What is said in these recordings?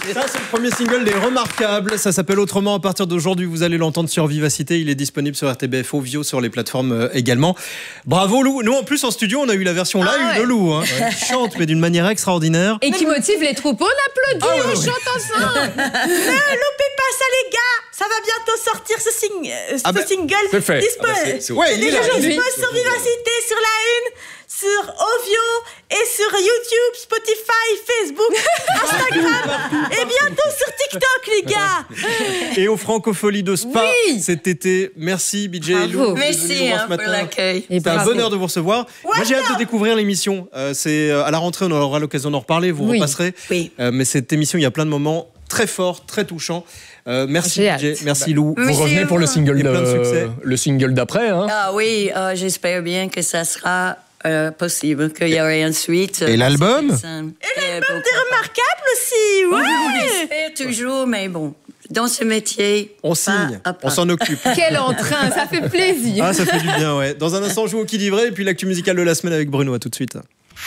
Ça, c'est le premier single des Remarquables. Ça s'appelle Autrement. À partir d'aujourd'hui, vous allez l'entendre sur Vivacité. Il est disponible sur RTBF Ovio, sur les plateformes également. Bravo Lou. Nous, en plus, en studio, on a eu la version live de Lou. Hein. Qui chante, mais d'une manière extraordinaire. Et qui motive les troupeaux. On applaudit, on chante ensemble. Ne loupez pas ça, les gars. Ça va bientôt sortir ce single. C'est fait. Ouais, il est là. Disponible sur Vivacité, sur la Une, sur Ovio et sur YouTube, Spotify, Facebook, Instagram et bientôt sur TikTok, les gars. Et aux Francopholies de Spa cet été. Merci BJ et Lou. Merci pour l'accueil. C'est un bonheur de vous recevoir. Moi, j'ai hâte de découvrir l'émission. C'est à la rentrée, on aura l'occasion d'en reparler. Vous repasserez. Oui. Mais cette émission, il y a plein de moments très forts, très touchants. Merci BJ, merci Lou. Vous revenez pour le single plein de succès. Le single d'après, hein. Ah oui, j'espère bien que ça sera possible, qu'il y aurait une suite. Et l'album Et l'album des Remarquables aussi, ouais. On espère toujours, mais bon, dans ce métier, on signe, on s'en occupe. Quel entrain, ça fait plaisir. Ah, ça fait du bien, ouais. Dans un instant, on joue au qui livrait et puis l'actu musicale de la semaine avec Bruno. À tout de suite.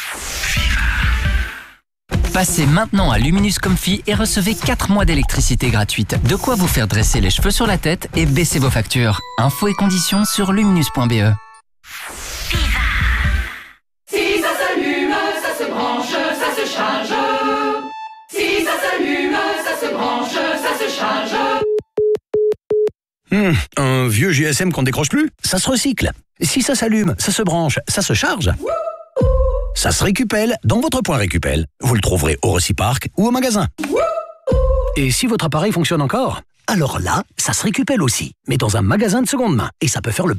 Passez maintenant à Luminus Comfy et recevez 4 mois d'électricité gratuite. De quoi vous faire dresser les cheveux sur la tête et baisser vos factures. Infos et conditions sur luminus.be. Si ça s'allume, ça se branche, ça se charge. Si ça s'allume, ça se branche, ça se charge. Un vieux GSM qu'on décroche plus, ça se recycle. Si ça s'allume, ça se branche, ça se charge. Ça se récupère dans votre point Récupel. Vous le trouverez au Reciparc ou au magasin. Et si votre appareil fonctionne encore, alors là, ça se récupère aussi, mais dans un magasin de seconde main. Et ça peut faire le